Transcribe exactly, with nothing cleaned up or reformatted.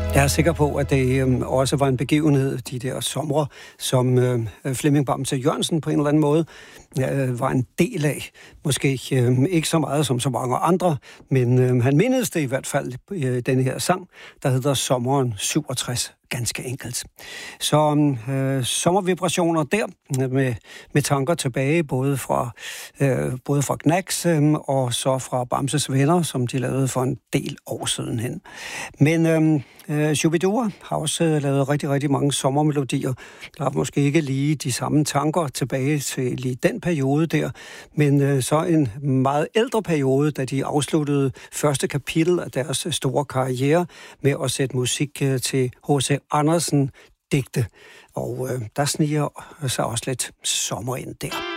Jeg er sikker på, at det øh, også var en begivenhed, de der somre, som øh, Flemming Bamse Jørgensen på en eller anden måde øh, var en del af. Måske øh, ikke så meget som så mange andre, men øh, han mindes det i hvert fald i øh, denne her sang, der hedder Sommeren syvogtres. Ganske enkelt. Så øh, sommervibrationer der, med, med tanker tilbage, både fra, øh, både fra Knacks øh, og så fra Bamses Venner, som de lavede for en del år siden hen. Men øh, øh, Shubidua har også øh, lavet rigtig, rigtig mange sommermelodier. Der er måske ikke lige de samme tanker tilbage til lige den periode der, men øh, så en meget ældre periode, da de afsluttede første kapitel af deres store karriere med at sætte musik øh, til H C Andersen digte. Og øh, der sniger sig også lidt sommer ind der.